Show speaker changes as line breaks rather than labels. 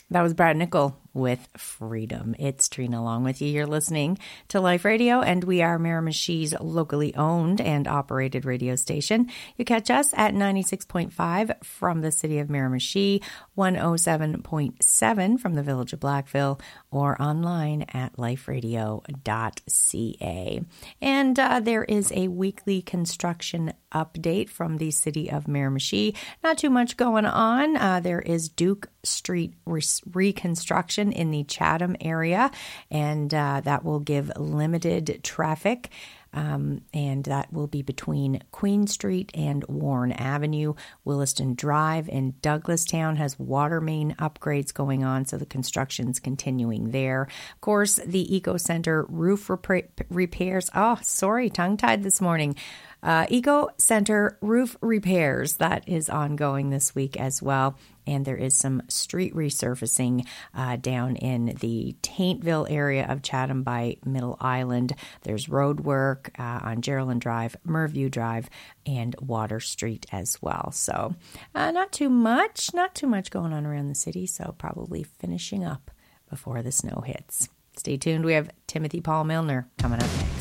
That was Brad Nickel with Freedom. It's Trina along with you. You're listening to Life Radio, and we are Miramishi's locally owned and operated radio station. You catch us at 96.5 from the city of Miramichi, 107.7 from the village of Blackville, or online at liferadio.ca. And there is a weekly construction update from the city of Miramichi. Not too much going on. There is Duke Street reconstruction in the Chatham area, and that will give limited traffic. And that will be between Queen Street and Warren Avenue. Williston Drive in Douglastown has water main upgrades going on, so the construction's continuing there. Of course, the Eco Center roof repairs. Oh, sorry, tongue-tied this morning. Eco Center roof repairs, that is ongoing this week as well. And there is some street resurfacing down in the Taintville area of Chatham by Middle Island. There's road work on Geraldine Drive, Merview Drive, and Water Street as well. So not too much going on around the city. So probably finishing up before the snow hits. Stay tuned. We have Timothy Paul Milner coming up next.